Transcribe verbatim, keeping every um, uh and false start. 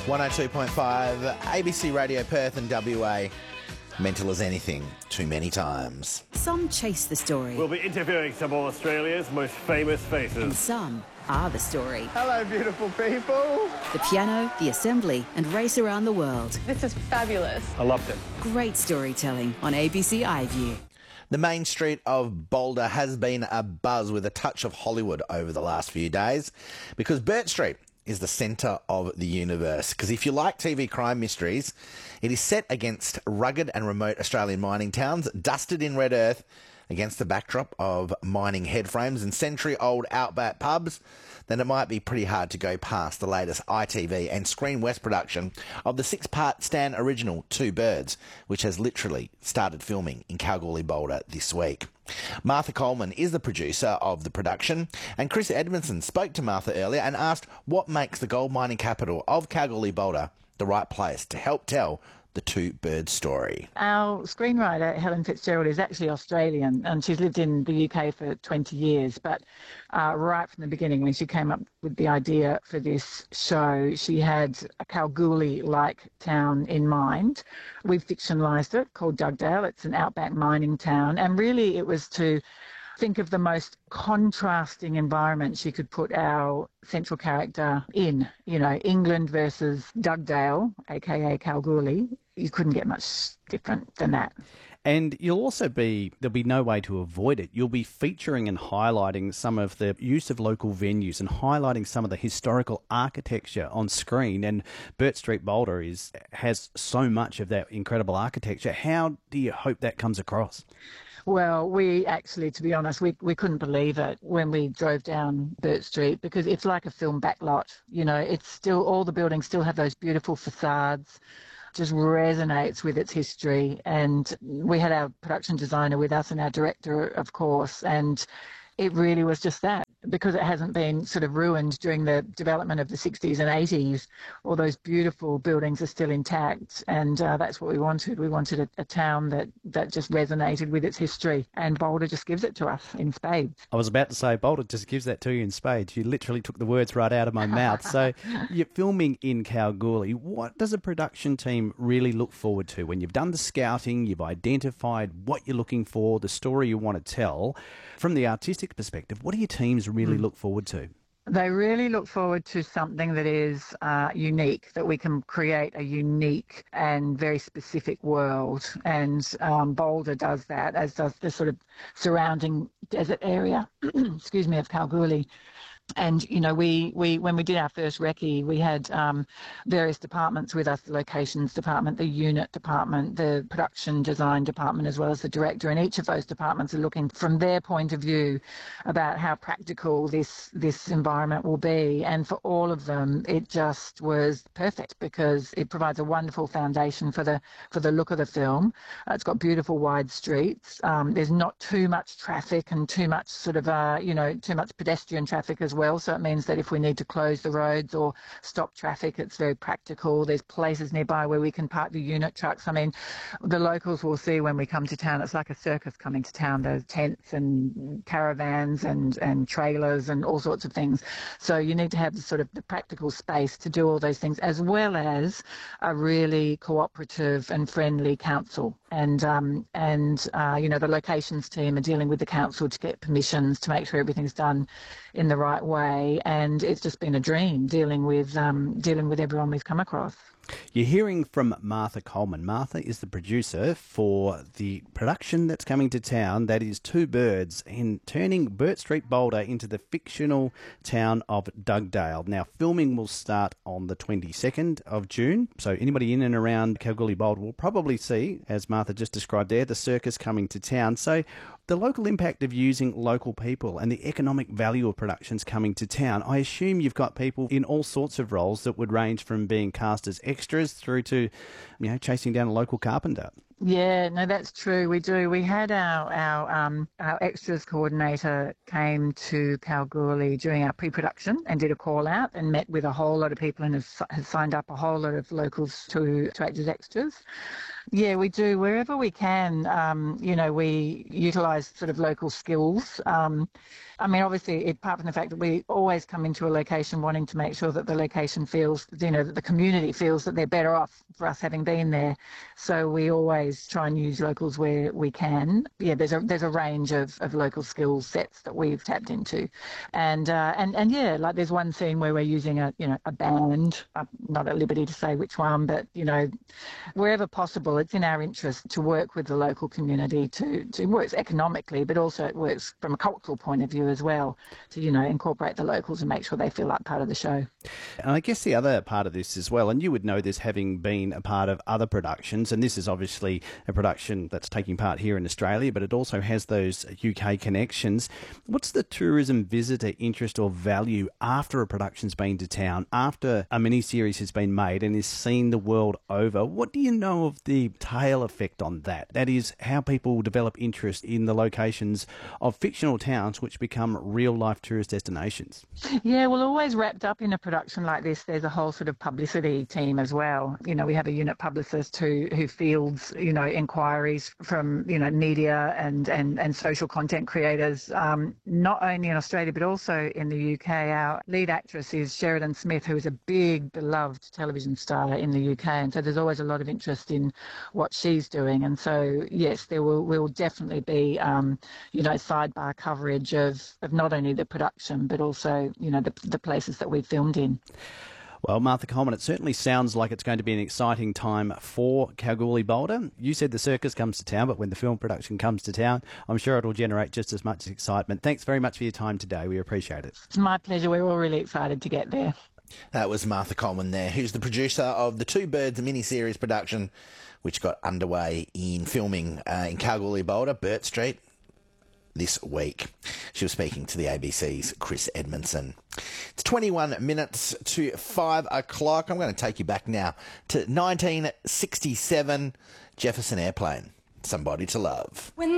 one oh two point five, A B C Radio Perth and W A. Mental as anything, too many times. Some chase the story. We'll be interviewing some of Australia's most famous faces. And some are the story. Hello, beautiful people. The piano, the assembly, and race around the world. This is fabulous. I loved it. Great storytelling on A B C iView. The main street of Boulder has been abuzz with a touch of Hollywood over the last few days because Bourke Street is the centre of the universe. Because if you like T V crime mysteries, it is set against rugged and remote Australian mining towns, dusted in red earth, against the backdrop of mining headframes and century-old outback pubs, then it might be pretty hard to go past the latest I T V and Screen West production of the six-part Stan original Two Birds, which has literally started filming in Kalgoorlie Boulder this week. Martha Coleman is the producer of the production, and Chris Edmondson spoke to Martha earlier and asked what makes the gold mining capital of Kalgoorlie Boulder the right place to help tell the Two Birds story. Our screenwriter, Helen Fitzgerald, is actually Australian, and she's lived in the U K for twenty years, but uh, right from the beginning, when she came up with the idea for this show, she had a Kalgoorlie-like town in mind. We've fictionalised it, called Dugdale. It's an outback mining town, and really it was to think of the most contrasting environment she could put our central character in. You know, England versus Dugdale, aka Kalgoorlie. You couldn't get much different than that. And you'll also be, there'll be no way to avoid it. You'll be featuring and highlighting some of the use of local venues and highlighting some of the historical architecture on screen. And Bourke Street Boulder is has so much of that incredible architecture. How do you hope that comes across? Well, we actually, to be honest, we, we couldn't believe it when we drove down Bourke Street because it's like a film backlot. You know, it's still, all the buildings still have those beautiful facades, just resonates with its history. And we had our production designer with us and our director, of course, and it really was just that. Because it hasn't been sort of ruined during the development of the sixties and eighties, all those beautiful buildings are still intact, and uh, that's what we wanted. We wanted a, a town that, that just resonated with its history, and Boulder just gives it to us in spades. I was about to say, Boulder just gives that to you in spades. You literally took the words right out of my mouth. So you're filming in Kalgoorlie. What does a production team really look forward to when you've done the scouting, you've identified what you're looking for, the story you want to tell? From the artistic perspective, what do your teams really mm. look forward to? They really look forward to something that is uh, unique, that we can create a unique and very specific world. And um, Boulder does that, as does the sort of surrounding desert area, excuse me, of Kalgoorlie. And, you know, we, we when we did our first recce, we had um, various departments with us, the locations department, the unit department, the production design department, as well as the director. And each of those departments are looking from their point of view about how practical this this environment will be. And for all of them, it just was perfect because it provides a wonderful foundation for the for the look of the film. Uh, it's got beautiful wide streets. Um, there's not too much traffic and too much sort of, uh, you know, too much pedestrian traffic as well. well, so it means that if we need to close the roads or stop traffic, it's very practical. There's places nearby where we can park the unit trucks. I mean, the locals will see when we come to town, it's like a circus coming to town. There's tents and caravans and, and trailers and all sorts of things. So you need to have the sort of the practical space to do all those things, as well as a really cooperative and friendly council. And, um, and uh, you know, the locations team are dealing with the council to get permissions to make sure everything's done in the right way. And it's just been a dream dealing with um, dealing with everyone we've come across. You're hearing from Martha Coleman. Martha is the producer for the production that's coming to town, that is Two Birds, in turning Bourke Street Boulder into the fictional town of Dugdale. Now, filming will start on the twenty-second of June, so anybody in and around Kalgoorlie Boulder will probably see, as Martha just described there, the circus coming to town. So the local impact of using local people and the economic value of productions coming to town, I assume you've got people in all sorts of roles that would range from being cast as extras through to, you know, chasing down a local carpenter. Yeah, no, that's true. We do. We had our our um our extras coordinator came to Kalgoorlie during our pre-production and did a call out and met with a whole lot of people and has, has signed up a whole lot of locals to to act as extras. Yeah, we do. Wherever we can, um, you know, we utilise sort of local skills. Um, I mean, obviously, apart from the fact that we always come into a location wanting to make sure that the location feels, you know, that the community feels that they're better off for us having been there. So we always try and use locals where we can. Yeah, there's a there's a range of, of local skill sets that we've tapped into, and uh, and and yeah, like there's one scene where we're using a you know a band. I'm not at liberty to say which one, but you know, wherever possible, it's in our interest to work with the local community to to work economically, but also it works from a cultural point of view as well to you know incorporate the locals and make sure they feel like part of the show. And I guess the other part of this as well, and you would know this having been a part of other productions, and this is obviously a production that's taking part here in Australia, but it also has those U K connections. What's the tourism visitor interest or value after a production's been to town, after a mini-series has been made and is seen the world over? What do you know of the tail effect on that? That is, how people develop interest in the locations of fictional towns which become real-life tourist destinations. Yeah, well, always wrapped up in a production like this, there's a whole sort of publicity team as well. You know, we have a unit publicist who who fields, you know, inquiries from, you know, media and, and, and social content creators, um, not only in Australia, but also in the U K. Our lead actress is Sheridan Smith, who is a big, beloved television star in the U K. And so there's always a lot of interest in what she's doing. And so, yes, there will, will definitely be, um, you know, sidebar coverage of, of not only the production, but also, you know, the, the places that we've filmed in. Well, Martha Coleman, it certainly sounds like it's going to be an exciting time for Kalgoorlie Boulder. You said the circus comes to town, but when the film production comes to town, I'm sure it'll generate just as much excitement. Thanks very much for your time today. We appreciate it. It's my pleasure. We're all really excited to get there. That was Martha Coleman there, who's the producer of the Two Birds mini-series production, which got underway in filming uh, in Kalgoorlie Boulder, Burt Street, this week. She was speaking to the A B C's Chris Edmondson. It's twenty-one minutes to five o'clock. I'm going to take you back now to nineteen sixty-seven, Jefferson Airplane, Somebody to Love. When